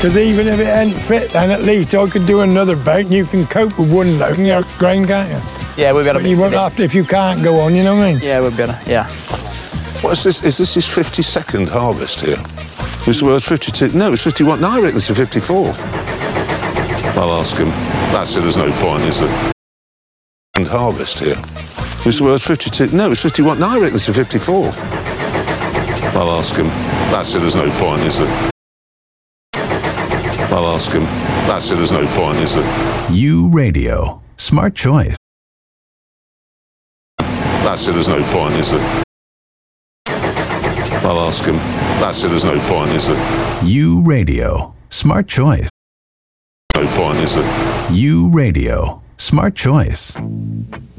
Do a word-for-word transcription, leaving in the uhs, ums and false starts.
Because even if it ain't fit, then at least I could do another boat and you can cope with one load in your grain, can't you? Yeah, we've got to But mix you it won't in. have to if you can't go on, you know what I mean? Yeah, we've got to, yeah. What is this? Is this his fifty-second harvest here? Was the word fifty-two? No, it's fifty-one. No, I reckon it's a fifty-four. I'll ask him. That's it, there's no point, is there? And harvest here. Was the word fifty-two? No, it's fifty-one. No, I reckon it's a fifty-four. I'll ask him. That's it, there's no point, is there? I'll ask him. That's it, there's no point, is there? You Radio. Smart choice. That's it, there's no point, is there? I'll ask him. That's it, there's no point, is there? You Radio. Smart choice. No point, is there? You Radio. Smart choice.